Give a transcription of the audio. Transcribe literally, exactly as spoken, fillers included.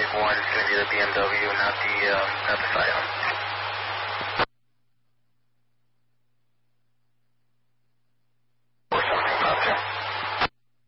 one is going to be the B M W, not the, uh, not the Scion.